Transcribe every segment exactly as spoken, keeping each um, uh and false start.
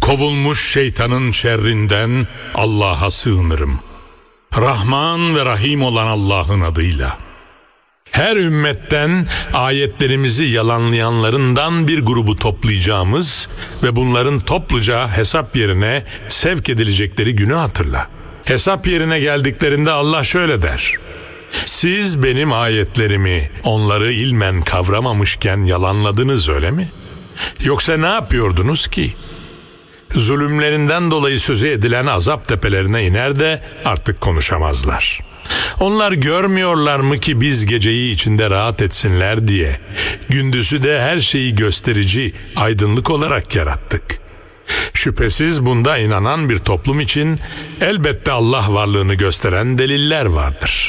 Kovulmuş şeytanın şerrinden Allah'a sığınırım. Rahman ve Rahim olan Allah'ın adıyla. Her ümmetten ayetlerimizi yalanlayanlarından bir grubu toplayacağımız ve bunların topluca hesap yerine sevk edilecekleri günü hatırla. Hesap yerine geldiklerinde Allah şöyle der: siz benim ayetlerimi onları ilmen kavramamışken yalanladınız, öyle mi? Yoksa ne yapıyordunuz ki? Zulümlerinden dolayı sözü edilen azap tepelerine iner de artık konuşamazlar. Onlar görmüyorlar mı ki biz geceyi içinde rahat etsinler diye, gündüzü de her şeyi gösterici, aydınlık olarak yarattık. Şüphesiz bunda inanan bir toplum için elbette Allah varlığını gösteren deliller vardır.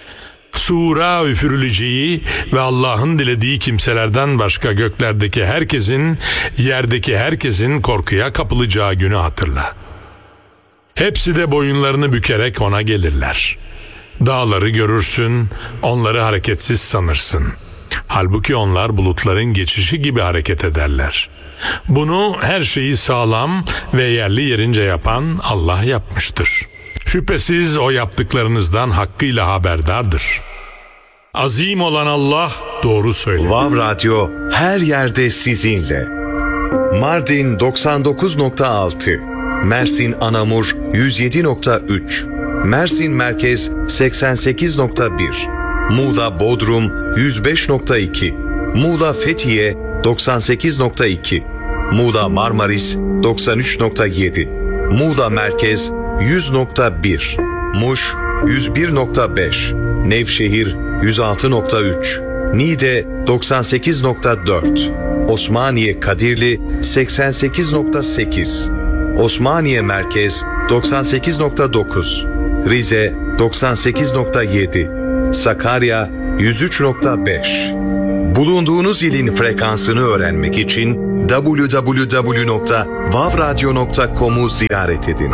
Sura üfürüleceği ve Allah'ın dilediği kimselerden başka göklerdeki herkesin, yerdeki herkesin korkuya kapılacağı günü hatırla. Hepsi de boyunlarını bükerek ona gelirler. Dağları görürsün, onları hareketsiz sanırsın. Halbuki onlar bulutların geçişi gibi hareket ederler. Bunu her şeyi sağlam ve yerli yerince yapan Allah yapmıştır. Şüphesiz o yaptıklarınızdan hakkıyla haberdardır. Azim olan Allah doğru söylüyor. Vav Radyo her yerde sizinle. Mardin doksan dokuz nokta altı, Mersin Anamur yüz yedi nokta üç, Mersin Merkez seksen sekiz nokta bir, Muğla Bodrum yüz beş nokta iki, Muğla Fethiye doksan sekiz nokta iki, Muğla Marmaris doksan üç nokta yedi, Muğla Merkez yüz nokta bir, Muş yüz bir nokta beş, Nevşehir yüz altı nokta üç, Niğde doksan sekiz nokta dört, Osmaniye Kadirli seksen sekiz nokta sekiz, Osmaniye Merkez doksan sekiz nokta dokuz, Rize doksan sekiz nokta yedi, Sakarya yüz üç nokta beş. Bulunduğunuz ilin frekansını öğrenmek için double-u double-u double-u nokta vav radyo nokta com'u ziyaret edin.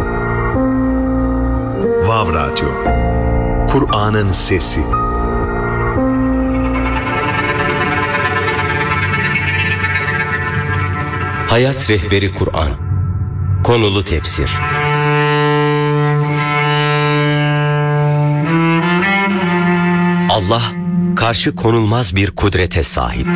Vav Radyo, Kur'an'ın sesi. Hayat Rehberi Kur'an. Konulu tefsir. Allah karşı konulmaz bir kudrete sahiptir.